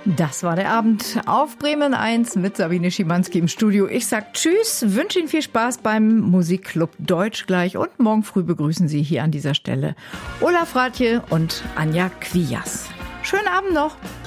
Das war der Abend auf Bremen 1 mit Sabine Schimanski im Studio. Ich sag Tschüss, wünsche Ihnen viel Spaß beim Musikclub Deutsch gleich und morgen früh begrüßen Sie hier an dieser Stelle Olaf Rathje und Anja Quias. Schönen Abend noch.